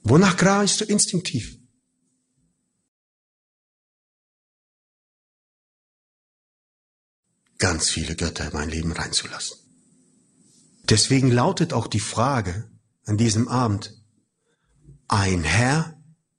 Wonach greifst du instinktiv? Ganz viele Götter in mein Leben reinzulassen. Deswegen lautet auch die Frage an diesem Abend: Ein Herr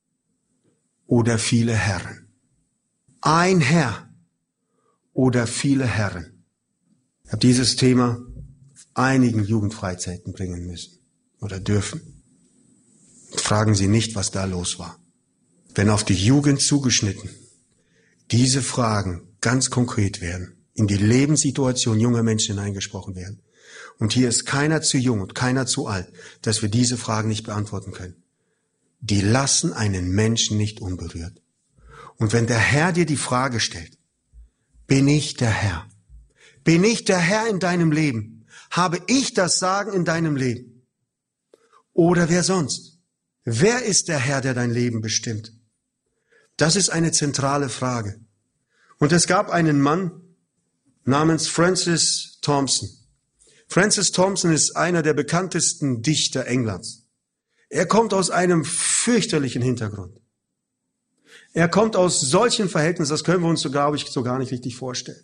oder viele Herren? Ein Herr oder viele Herren? Ich habe dieses Thema auf einigen Jugendfreizeiten bringen müssen oder dürfen. Und fragen Sie nicht, was da los war. Wenn auf die Jugend zugeschnitten diese Fragen ganz konkret werden, in die Lebenssituation junger Menschen hineingesprochen werden. Und hier ist keiner zu jung und keiner zu alt, dass wir diese Fragen nicht beantworten können. Die lassen einen Menschen nicht unberührt. Und wenn der Herr dir die Frage stellt: Bin ich der Herr? Bin ich der Herr in deinem Leben? Habe ich das Sagen in deinem Leben? Oder wer sonst? Wer ist der Herr, der dein Leben bestimmt? Das ist eine zentrale Frage. Und es gab einen Mann namens Francis Thompson. Francis Thompson ist einer der bekanntesten Dichter Englands. Er kommt aus einem fürchterlichen Hintergrund. Er kommt aus solchen Verhältnissen, das können wir uns so, glaube ich, so gar nicht richtig vorstellen.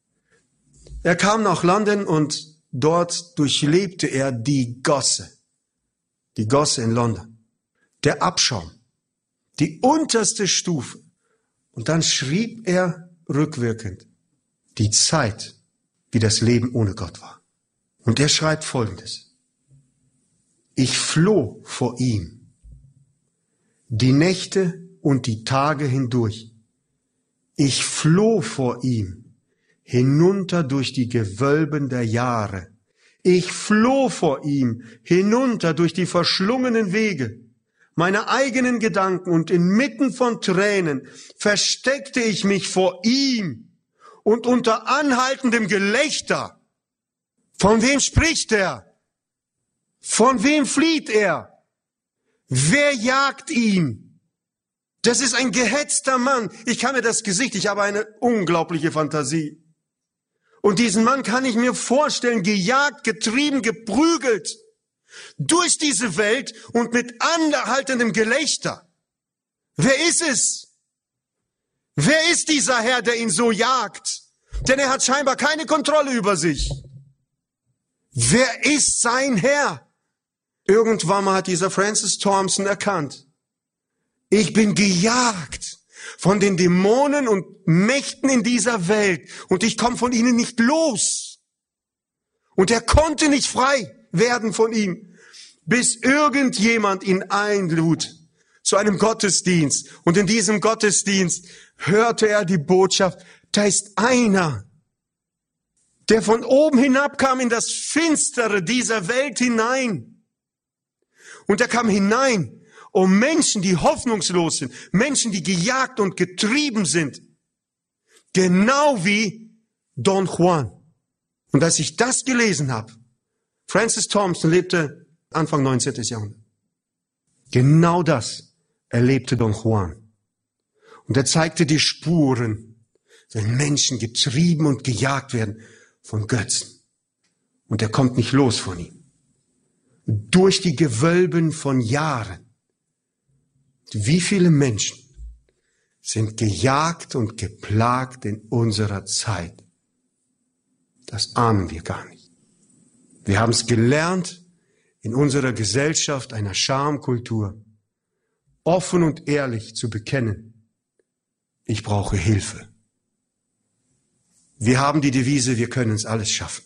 Er kam nach London und dort durchlebte er die Gosse in London, der Abschaum, die unterste Stufe. Und dann schrieb er rückwirkend die Zeit, wie das Leben ohne Gott war. Und er schreibt Folgendes: Ich floh vor ihm die Nächte und die Tage hindurch. Ich floh vor ihm hinunter durch die Gewölben der Jahre. Ich floh vor ihm hinunter durch die verschlungenen Wege meiner eigenen Gedanken, und inmitten von Tränen versteckte ich mich vor ihm und unter anhaltendem Gelächter. Von wem spricht er? Von wem flieht er? Wer jagt ihn? Das ist ein gehetzter Mann. Ich kann mir das Gesicht, ich habe eine unglaubliche Fantasie. Und diesen Mann kann ich mir vorstellen, gejagt, getrieben, geprügelt durch diese Welt und mit anhaltendem Gelächter. Wer ist es? Wer ist dieser Herr, der ihn so jagt? Denn er hat scheinbar keine Kontrolle über sich. Wer ist sein Herr? Irgendwann mal hat dieser Francis Thompson erkannt: Ich bin gejagt von den Dämonen und Mächten in dieser Welt und ich komme von ihnen nicht los. Und er konnte nicht frei werden von ihm, bis irgendjemand ihn einlud zu einem Gottesdienst. Und in diesem Gottesdienst hörte er die Botschaft: Da ist einer, der von oben hinabkam in das Finstere dieser Welt hinein. Und er kam hinein, um Menschen, die hoffnungslos sind, Menschen, die gejagt und getrieben sind, genau wie Don Juan. Und als ich das gelesen habe, Francis Thompson lebte Anfang 19. Jahrhundert. Genau das erlebte Don Juan. Und er zeigte die Spuren, wenn Menschen getrieben und gejagt werden von Götzen. Und er kommt nicht los von ihm. Durch die Gewölben von Jahren. Wie viele Menschen sind gejagt und geplagt in unserer Zeit? Das ahnen wir gar nicht. Wir haben es gelernt, in unserer Gesellschaft, einer Schamkultur, offen und ehrlich zu bekennen: Ich brauche Hilfe. Wir haben die Devise: Wir können es alles schaffen.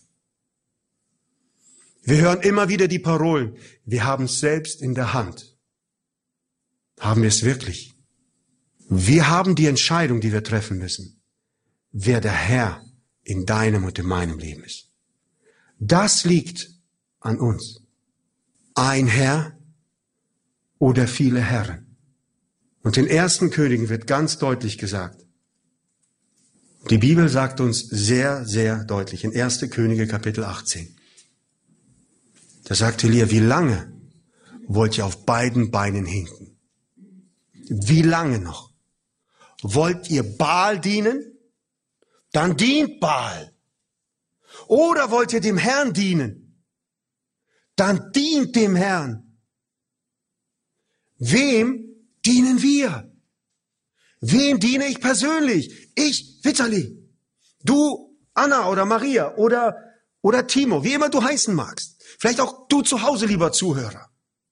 Wir hören immer wieder die Parolen: Wir haben es selbst in der Hand. Haben wir es wirklich? Wir haben die Entscheidung, die wir treffen müssen, wer der Herr in deinem und in meinem Leben ist. Das liegt an uns. Ein Herr oder viele Herren. Und in 1. Königen wird ganz deutlich gesagt, die Bibel sagt uns sehr, sehr deutlich, in 1. Könige Kapitel 18, da sagt Elia: Wie lange wollt ihr auf beiden Beinen hinken? Wie lange noch? Wollt ihr Baal dienen? Dann dient Baal. Oder wollt ihr dem Herrn dienen? Dann dient dem Herrn. Wem dienen wir? Wem diene ich persönlich? Ich, Vitali. Du, Anna oder Maria oder Timo, wie immer du heißen magst. Vielleicht auch du zu Hause, lieber Zuhörer.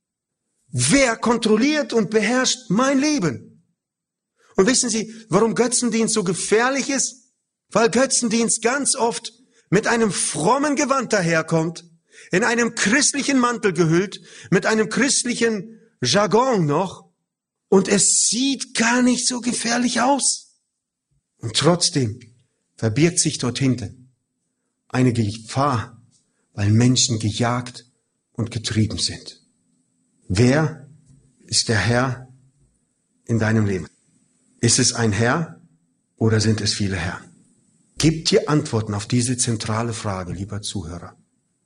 Wer kontrolliert und beherrscht mein Leben? Und wissen Sie, warum Götzendienst so gefährlich ist? Weil Götzendienst ganz oft mit einem frommen Gewand daherkommt, in einem christlichen Mantel gehüllt, mit einem christlichen Jargon noch, und es sieht gar nicht so gefährlich aus. Und trotzdem verbirgt sich dort hinten eine Gefahr, weil Menschen gejagt und getrieben sind. Wer ist der Herr in deinem Leben? Ist es ein Herr oder sind es viele Herren? Gib dir Antworten auf diese zentrale Frage, lieber Zuhörer.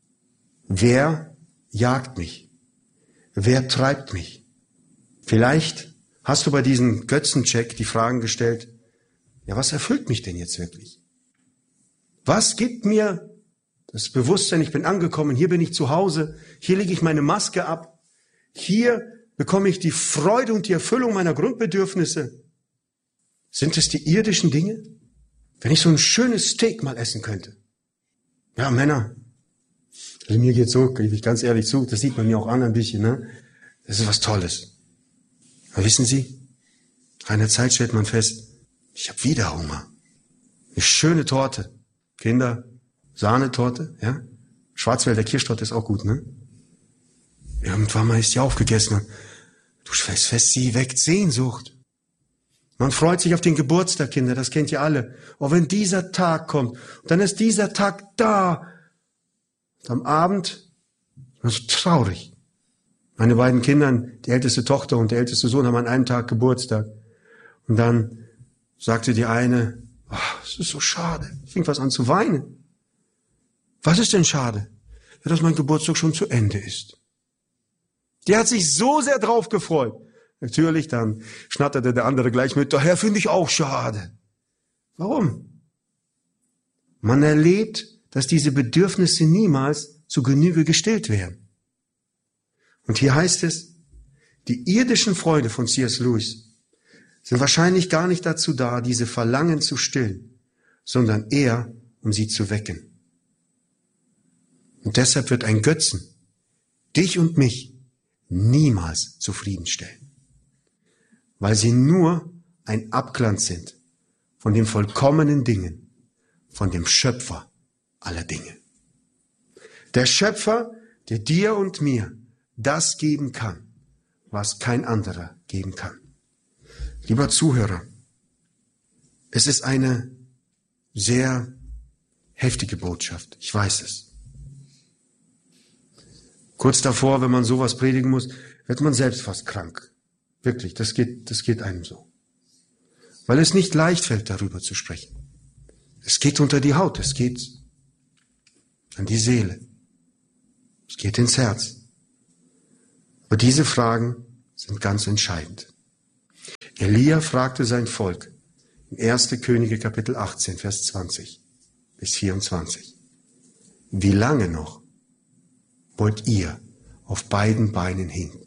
Wer jagt mich? Wer treibt mich? Vielleicht hast du bei diesem Götzencheck die Fragen gestellt, ja, was erfüllt mich denn jetzt wirklich? Was gibt mir das Bewusstsein, ich bin angekommen, hier bin ich zu Hause, hier lege ich meine Maske ab, hier bekomme ich die Freude und die Erfüllung meiner Grundbedürfnisse. Sind es die irdischen Dinge? Wenn ich so ein schönes Steak mal essen könnte. Ja, Männer, also mir geht's so, gebe ich ganz ehrlich zu, das sieht man mir auch an ein bisschen, ne? Das ist was Tolles. Aber wissen Sie, nach einer Zeit stellt man fest, ich habe wieder Hunger. Eine schöne Torte. Kinder, Sahnetorte, ja? Schwarzwälder Kirschtorte ist auch gut, ne? Irgendwann mal ist die aufgegessen und du stellst fest, sie weckt Sehnsucht. Man freut sich auf den Geburtstag, Kinder, das kennt ihr alle. Auch wenn dieser Tag kommt, und dann ist dieser Tag da. Und am Abend, das ist traurig. Meine beiden Kinder, die älteste Tochter und der älteste Sohn, haben an einem Tag Geburtstag. Und dann sagte die eine, es ist so schade. Ich fing was an zu weinen. Was ist denn schade? Ja, dass mein Geburtstag schon zu Ende ist. Die hat sich so sehr drauf gefreut. Natürlich, dann schnatterte der andere gleich mit, daher finde ich auch schade. Warum? Man erlebt, dass diese Bedürfnisse niemals zu Genüge gestillt werden. Und hier heißt es, die irdischen Freunde von C.S. Lewis sind wahrscheinlich gar nicht dazu da, diese Verlangen zu stillen, sondern eher, um sie zu wecken. Und deshalb wird ein Götzen dich und mich niemals zufriedenstellen, weil sie nur ein Abglanz sind von den vollkommenen Dingen, von dem Schöpfer aller Dinge. Der Schöpfer, der dir und mir das geben kann, was kein anderer geben kann. Lieber Zuhörer, es ist eine sehr heftige Botschaft, ich weiß es. Kurz davor, wenn man sowas predigen muss, wird man selbst fast krank. Wirklich, das geht einem so. Weil es nicht leicht fällt, darüber zu sprechen. Es geht unter die Haut, es geht an die Seele. Es geht ins Herz. Aber diese Fragen sind ganz entscheidend. Elia fragte sein Volk in 1. Könige Kapitel 18, Vers 20 bis 24. Wie lange noch wollt ihr auf beiden Beinen hinken?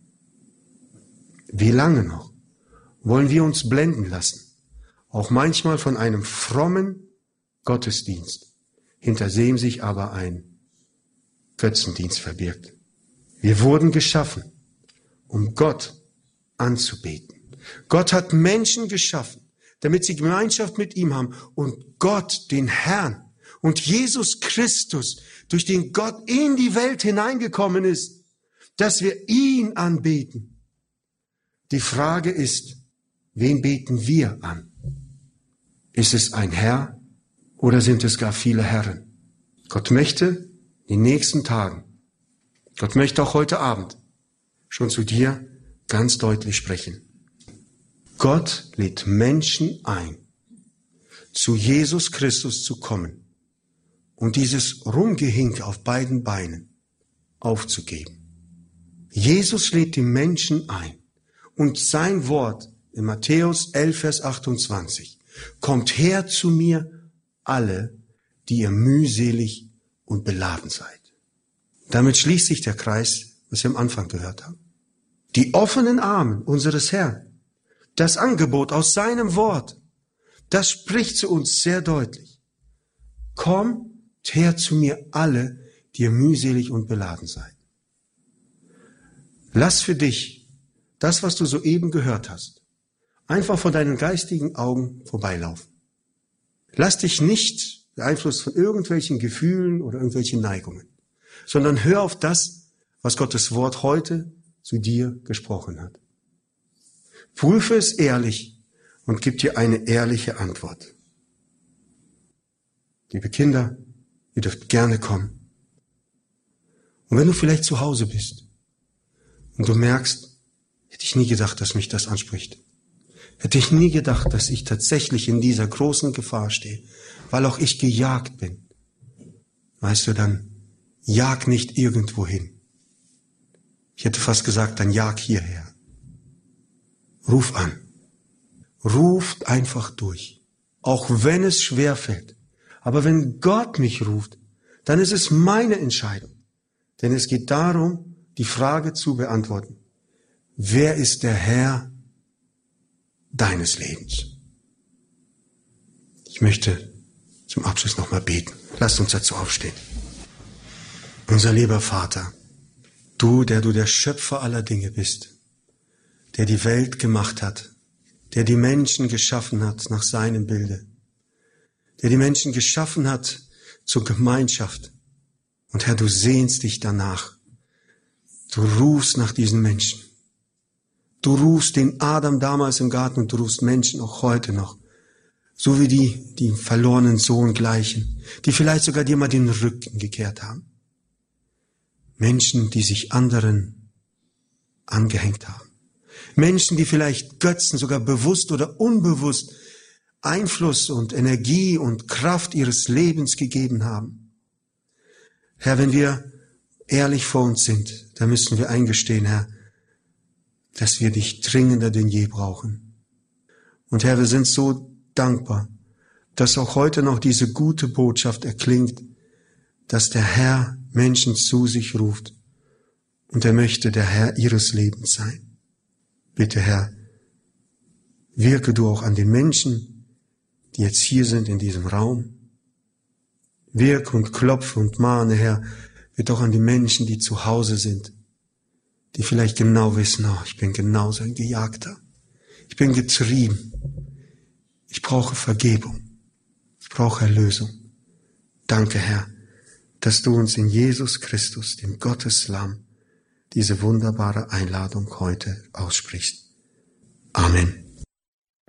Wie lange noch wollen wir uns blenden lassen, auch manchmal von einem frommen Gottesdienst, hinter dem sich aber ein Götzendienst verbirgt? Wir wurden geschaffen, um Gott anzubeten. Gott hat Menschen geschaffen, damit sie Gemeinschaft mit ihm haben und Gott, den Herrn und Jesus Christus, durch den Gott in die Welt hineingekommen ist, dass wir ihn anbeten. Die Frage ist, wen beten wir an? Ist es ein Herr oder sind es gar viele Herren? Gott möchte in den nächsten Tagen, Gott möchte auch heute Abend schon zu dir ganz deutlich sprechen. Gott lädt Menschen ein, zu Jesus Christus zu kommen und dieses Rumgehinke auf beiden Beinen aufzugeben. Jesus lädt die Menschen ein und sein Wort in Matthäus 11, Vers 28, kommt her zu mir alle, die ihr mühselig und beladen seid. Damit schließt sich der Kreis, was wir am Anfang gehört haben. Die offenen Arme unseres Herrn, das Angebot aus seinem Wort, das spricht zu uns sehr deutlich. Kommt her zu mir alle, die ihr mühselig und beladen seid. Lass für dich das, was du soeben gehört hast, einfach vor deinen geistigen Augen vorbeilaufen. Lass dich nicht beeinflusst von irgendwelchen Gefühlen oder irgendwelchen Neigungen, sondern hör auf das, was Gottes Wort heute zu dir gesprochen hat. Prüfe es ehrlich und gib dir eine ehrliche Antwort. Liebe Kinder, ihr dürft gerne kommen. Und wenn du vielleicht zu Hause bist und du merkst, hätte ich nie gedacht, dass mich das anspricht. Hätte ich nie gedacht, dass ich tatsächlich in dieser großen Gefahr stehe, weil auch ich gejagt bin. Weißt du, dann jag nicht irgendwo hin. Ich hätte fast gesagt, dann jag hierher. Ruf an. Ruft einfach durch. Auch wenn es schwer fällt. Aber wenn Gott mich ruft, dann ist es meine Entscheidung. Denn es geht darum, die Frage zu beantworten. Wer ist der Herr deines Lebens? Ich möchte zum Abschluss nochmal beten. Lasst uns dazu aufstehen. Unser lieber Vater, du der Schöpfer aller Dinge bist, der die Welt gemacht hat, der die Menschen geschaffen hat nach seinem Bilde, der die Menschen geschaffen hat zur Gemeinschaft. Und Herr, du sehnst dich danach. Du rufst nach diesen Menschen. Du rufst den Adam damals im Garten und du rufst Menschen auch heute noch. So wie die dem verlorenen Sohn gleichen, die vielleicht sogar dir mal den Rücken gekehrt haben. Menschen, die sich anderen angehängt haben. Menschen, die vielleicht Götzen sogar bewusst oder unbewusst Einfluss und Energie und Kraft ihres Lebens gegeben haben. Herr, wenn wir ehrlich vor uns sind, dann müssen wir eingestehen, Herr, dass wir dich dringender denn je brauchen. Und Herr, wir sind so dankbar, dass auch heute noch diese gute Botschaft erklingt, dass der Herr Menschen zu sich ruft und er möchte der Herr ihres Lebens sein. Bitte, Herr, wirke du auch an den Menschen, die jetzt hier sind in diesem Raum. Wirke und klopfe und mahne, Herr, wird auch an die Menschen, die zu Hause sind, die vielleicht genau wissen, oh, ich bin genauso ein Gejagter. Ich bin getrieben. Ich brauche Vergebung. Ich brauche Erlösung. Danke, Herr, dass du uns in Jesus Christus, dem Gotteslamm, diese wunderbare Einladung heute aussprichst. Amen.